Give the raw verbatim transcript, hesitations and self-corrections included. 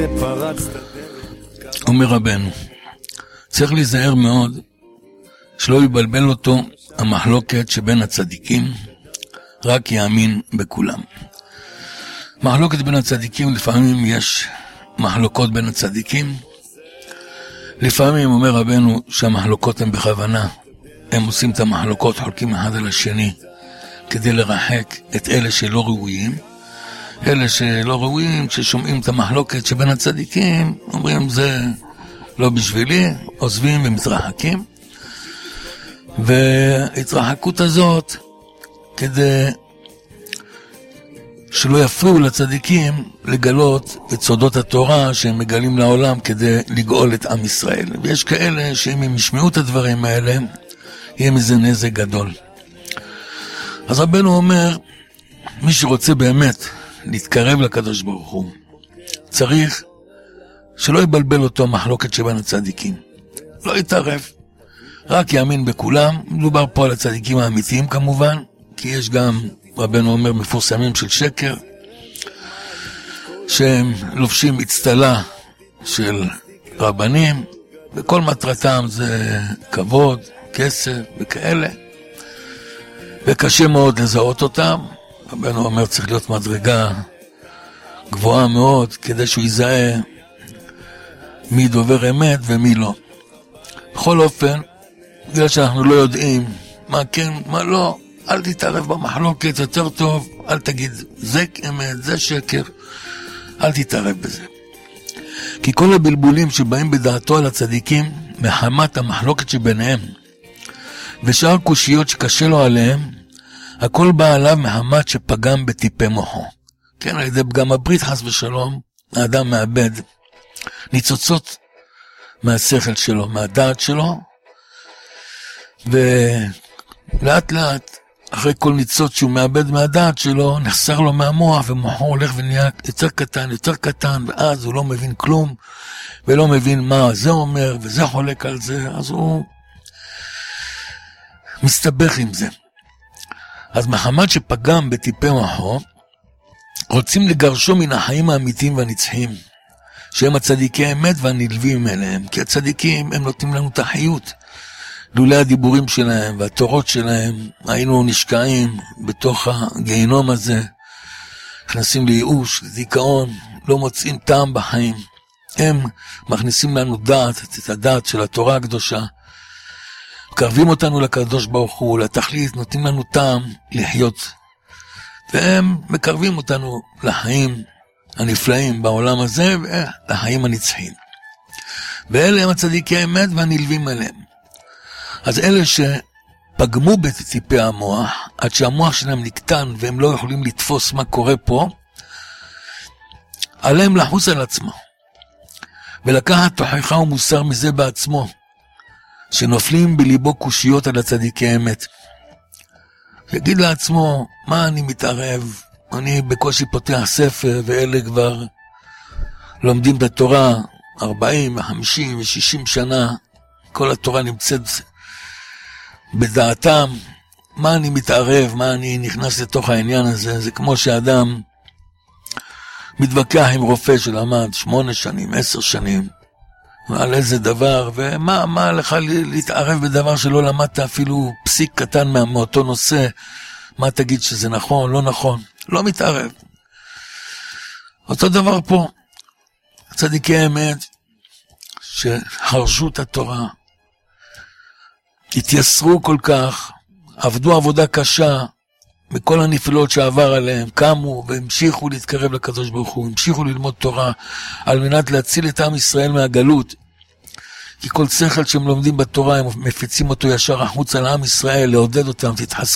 אומר רבנו, צריך להיזהר מאוד שלא יבלבל אותו המחלוקת שבין הצדיקים, רק יאמין בכולם. מחלוקת בין הצדיקים, לפעמים יש מחלוקות בין הצדיקים, לפעמים אומר רבנו שהמחלוקות הן בכוונה, הם עושים את המחלוקות, חולקים אחד על השני, כדי לרחק את אלה שלא ראויים. אלה שלא ראויים, כששומעים את המחלוקת שבין הצדיקים, אומרים זה לא בשבילי, עוזבים ומתרחקים. וההתרחקות הזאת, כדי שלא יפריעו לצדיקים לגלות את סודות התורה שהם מגלים לעולם כדי לגאול את עם ישראל. ויש כאלה שאם הם ישמעו את הדברים האלה, יהיה מזה נזק גדול. אז רבנו אומר, מי שרוצה באמת להתקרב לקדוש ברוך הוא, צריך שלא יבלבל אותו מחלוקת שבין הצדיקים. לא יתערב, רק יאמין בכולם. מדובר פה על הצדיקים האמיתיים כמובן, כי יש גם, רבנו אומר, מפורסמים של שקר, שהם לובשים אצטלה של רבנים, וכל מטרתם זה כבוד, כסף וכאלה, וקשה מאוד לזהות אותם. רבנו אומר, צריך להיות מדרגה גבוהה מאוד, כדי שהוא יזהה מי דובר אמת ומי לא. בכל אופן, בגלל שאנחנו לא יודעים מה כן, מה לא, אל תתערב במחלוקת, יותר טוב, אל תגיד זה אמת, זה שקר, אל תתערב בזה. כי כל הבלבולים שבאים בדעתו על הצדיקים, מחמת המחלוקת שביניהם, ושאר קושיות שקשה לו עליהם, הכל בא עליו מחמת שפגם בטיפי מוחו. כן, על ידי פגם הברית חס ושלום, האדם מאבד ניצוצות מהשכל שלו, מהדעת שלו, ולאט לאט, אחרי כל ניצוץ שהוא מאבד מהדעת שלו, נחסר לו מהמוח, ומוחו הולך ונהיה יותר קטן, יותר קטן, ואז הוא לא מבין כלום, ולא מבין מה זה אומר, וזה חולק על זה, אז הוא מסתבך עם זה. אז מחמת שפגם בטיפי מוחו, רוצים לגרשו מן החיים האמיתיים והנצחיים, שהם הצדיקי האמת והנלווים אליהם, כי הצדיקים הם נותנים לנו את החיות. לולא הדיבורים שלהם והתורות שלהם, היינו נשקעים בתוך הגיהינום הזה, נכנסים לייאוש, דיכאון, לא מוצאים טעם בחיים. הם מכניסים לנו דעת, את הדעת של התורה הקדושה, מקרבים אותנו לקדוש ברוך הוא, לתכלית, נותנים לנו טעם לחיות. והם מקרבים אותנו לחיים הנפלאים בעולם הזה, ולחיים הנצחיים. ואלה הם הצדיקי האמת והנלווים אליהם. אז אלה שפגמו בטיפי המוח, עד שהמוח שלהם נקטן, והם לא יכולים לתפוס מה קורה פה, עליהם לחוס על עצמו, ולקחת תוכחה ומוסר מזה בעצמו, שנופלים בליבו קושיות על הצדיקי האמת. יגיד לעצמו, מה אני מתערב? אני בקושי פותח ספר, ואלה כבר לומדים את התורה ארבעים וחמישים ושישים שנה, כל התורה נמצאת בדעתם. מה אני מתערב? מה אני נכנס לתוך העניין הזה? זה כמו שאדם מתווכח עם רופא שלמד שמונה שנים, עשר שנים, על איזה דבר, ומה מה לך להתערב בדבר שלא למדת אפילו פסיק קטן מאותו נושא? מה תגיד שזה נכון, לא נכון? לא מתערב. אותו דבר פה. צדיקי האמת שחרשו את התורה, התייסרו כל כך, עבדו עבודה קשה, מכל הנפלות שעבר עליהם, קמו והמשיכו להתקרב לקדוש ברוך הוא, המשיכו ללמוד תורה, על מנת להציל את עם ישראל מהגלות. כי כל שכל שהם לומדים בתורה, הם מפיצים אותו ישר החוצה לעם ישראל, לעודד אותם, תתחזקו.